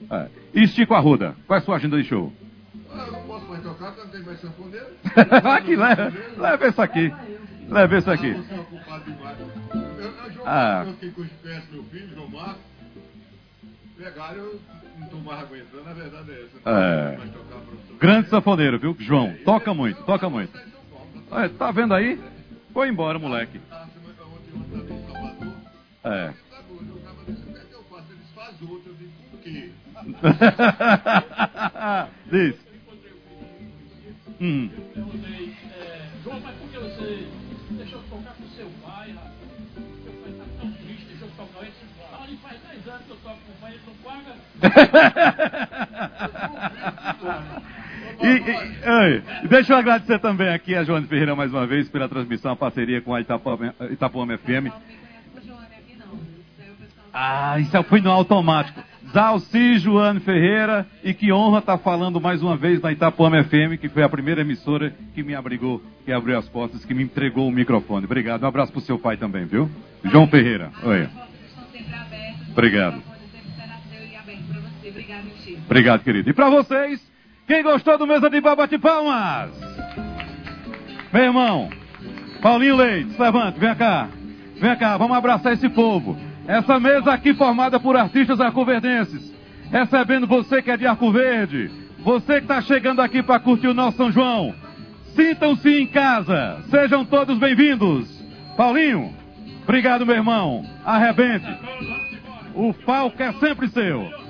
E Chico Arruda, qual é a sua agenda de show? Eu não posso mais tocar, porque não tem mais sanfoneiro. Aqui, leva isso aqui. Leva isso aqui. Você é ocupado demais. Eu fiquei com os pés do meu filho, João Marcos. Pegaram, eu não estou mais aguentando, a verdade é essa. Mais tocar, grande sanfoneiro, viu, João? Toca muito, toca muito. Tá vendo aí? Foi embora, moleque. Diz. João, mas por que você deixou de tocar com seu pai, rapaz? Seu pai tá tão triste, deixou de tocar ele. Ali faz 10 anos que eu toco com o pai, ele não paga. Deixa eu agradecer também aqui a Joane Ferreira mais uma vez pela transmissão, a parceria com a Itapuama FM. Isso foi no automático. Zalci Joane Ferreira, e que honra estar falando mais uma vez na Itapuama FM, que foi a primeira emissora que me abrigou, que abriu as portas, que me entregou o microfone. Obrigado. Um abraço pro seu pai também, viu? João Ferreira. Oi. Obrigado. Obrigado, querido. E para vocês, quem gostou do Mesa de Bar, bate palmas. Meu irmão, Paulinho Leite, levante, vem cá. Vem cá, vamos abraçar esse povo. Essa mesa aqui formada por artistas arcoverdenses, recebendo você que é de Arco Verde, você que está chegando aqui para curtir o nosso São João. Sintam-se em casa, sejam todos bem-vindos. Paulinho, obrigado, meu irmão. Arrebente. O palco é sempre seu.